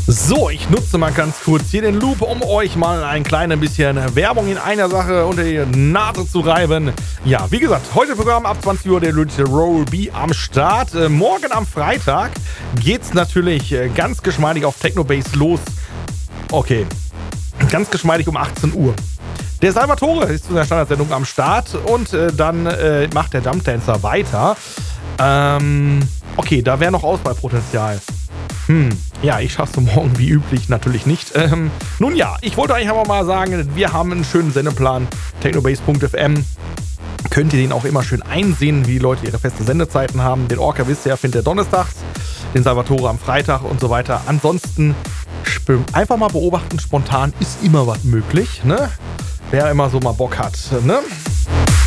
So, ich nutze mal ganz kurz hier den Loop, um euch mal ein kleines bisschen Werbung in einer Sache unter die Nase zu reiben. Ja, wie gesagt, heute Programm ab 20 Uhr der Roll B am Start. Morgen am Freitag geht's natürlich ganz geschmeidig auf Technobase los. Okay, ganz geschmeidig um 18 Uhr. Der Salvatore ist zu der Standardsendung am Start und dann macht der Jump Dancer weiter. Okay, da wäre noch Auswahlpotenzial. Ja, ich schaff's morgen wie üblich natürlich nicht. Nun ja, ich wollte eigentlich einfach mal sagen, wir haben einen schönen Sendeplan. Technobase.fm. Könnt ihr den auch immer schön einsehen, wie die Leute ihre feste Sendezeiten haben. Den Orca wisst ihr, findet ihr donnerstags, den Salvatore am Freitag und so weiter. Ansonsten einfach mal beobachten, spontan ist immer was möglich, ne? Wer immer so mal Bock hat, ne?